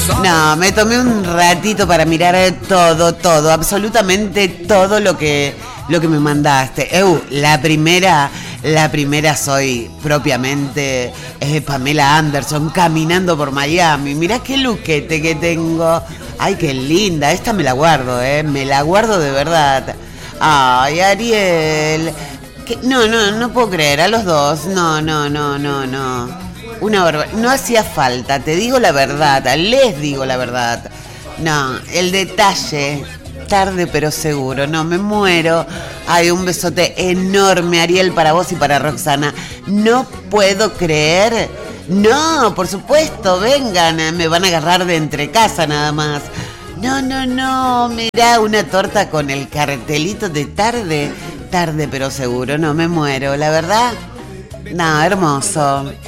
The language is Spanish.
No, me tomé un ratito para mirar todo, absolutamente todo lo que me mandaste. La primera soy propiamente Pamela Anderson caminando por Miami. Mirá qué luquete que tengo. Ay, qué linda. Esta me la guardo, me la guardo de verdad. Ay, Ariel. No puedo creer, a los dos. No. Una barbaridad. No hacía falta, te digo la verdad, les digo la verdad. No, el detalle, tarde pero seguro, no, me muero. Ay, un besote enorme, Ariel, para vos y para Roxana. No puedo creer. No, por supuesto, vengan, me van a agarrar de entre casa nada más. No, mirá, una torta con el cartelito de tarde pero seguro, no, me muero, la verdad. No, hermoso.